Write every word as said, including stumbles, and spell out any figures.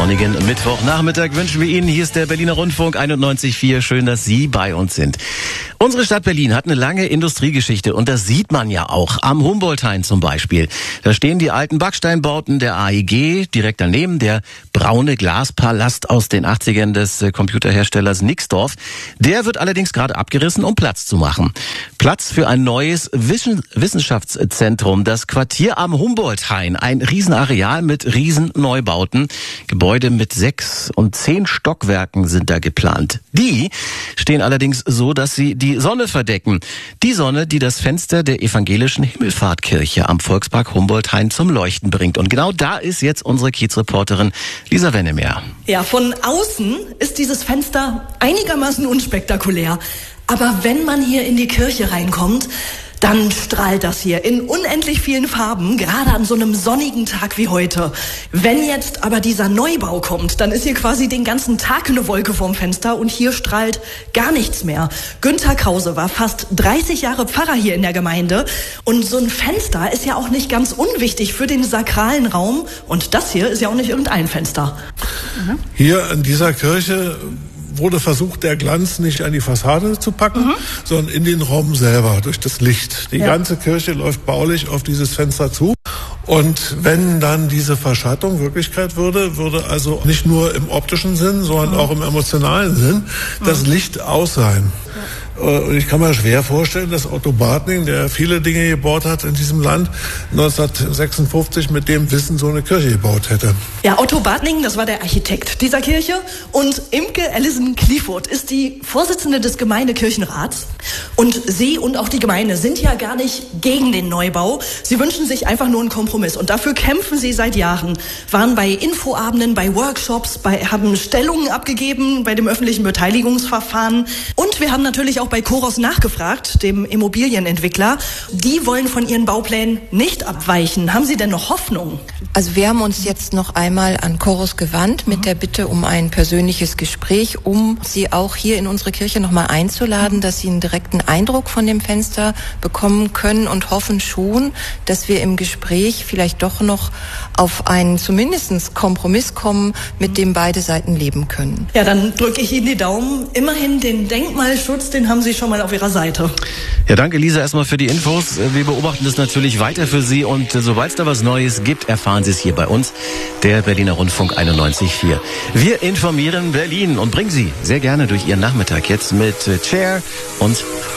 sonnigen Mittwochnachmittag wünschen wir Ihnen. Hier ist der Berliner Rundfunk einundneunzig Komma vier. Schön, dass Sie bei uns sind. Unsere Stadt Berlin hat eine lange Industriegeschichte und das sieht man ja auch. Am Humboldt-Hain zum Beispiel. Da stehen die alten Backsteinbauten der A E G, direkt daneben der braune Glaspalast aus den achtzigern des Computerherstellers Nixdorf. Der wird allerdings gerade abgerissen, um Platz zu machen. Platz für ein neues Wissenschaftszentrum, das Quartier am Humboldt-Hain. Ein Riesenareal mit Riesenneubauten. Gebäude mit sechs und zehn Stockwerken sind da geplant. Die stehen allerdings so, dass sie die Sonne verdecken. Die Sonne, die das Fenster der evangelischen Himmelfahrtkirche am Volkspark Humboldt-Hain zum Leuchten bringt. Und genau da ist jetzt unsere Kiezreporterin Lisa Wennemer. Ja, von außen ist dieses Fenster einigermaßen unspektakulär. Aber wenn man hier in die Kirche reinkommt, dann strahlt das hier in unendlich vielen Farben, gerade an so einem sonnigen Tag wie heute. Wenn jetzt aber dieser Neubau kommt, dann ist hier quasi den ganzen Tag eine Wolke vorm Fenster und hier strahlt gar nichts mehr. Günther Krause war fast dreißig Jahre Pfarrer hier in der Gemeinde und so ein Fenster ist ja auch nicht ganz unwichtig für den sakralen Raum und das hier ist ja auch nicht irgendein Fenster. Mhm. Hier in dieser Kirche wurde versucht, der Glanz nicht an die Fassade zu packen, mhm. sondern in den Raum selber, durch das Licht. Die ja. ganze Kirche läuft baulich auf dieses Fenster zu. Und wenn dann diese Verschattung Wirklichkeit würde, würde also nicht nur im optischen Sinn, sondern mhm. auch im emotionalen Sinn das mhm. Licht aus sein. Ja. Und ich kann mir schwer vorstellen, dass Otto Bartning, der viele Dinge gebaut hat in diesem Land, neunzehnhundertsechsundfünfzig mit dem Wissen so eine Kirche gebaut hätte. Ja, Otto Bartning, das war der Architekt dieser Kirche. Und Imke Allison Clifford ist die Vorsitzende des Gemeindekirchenrats. Und sie und auch die Gemeinde sind ja gar nicht gegen den Neubau. Sie wünschen sich einfach nur einen Kompromiss. Und dafür kämpfen sie seit Jahren. Waren bei Infoabenden, bei Workshops, bei, haben Stellungen abgegeben bei dem öffentlichen Beteiligungsverfahren. Und wir haben natürlich auch bei Koros nachgefragt, dem Immobilienentwickler. Die wollen von ihren Bauplänen nicht abweichen. Haben Sie denn noch Hoffnung? Also wir haben uns jetzt noch einmal an Koros gewandt mit der Bitte um ein persönliches Gespräch, um Sie auch hier in unsere Kirche noch mal einzuladen, dass Sie einen direkten Eindruck von dem Fenster bekommen können und hoffen schon, dass wir im Gespräch vielleicht doch noch auf einen zumindest Kompromiss kommen, mit dem beide Seiten leben können. Ja, dann drücke ich Ihnen die Daumen. Immerhin den Denkmalschutz, den haben Sie schon mal auf Ihrer Seite. Ja, danke Lisa erstmal für die Infos. Wir beobachten das natürlich weiter für Sie und sobald es da was Neues gibt, erfahren Sie es hier bei uns, der Berliner Rundfunk einundneunzig Komma vier. Wir informieren Berlin und bringen Sie sehr gerne durch Ihren Nachmittag jetzt mit Cher und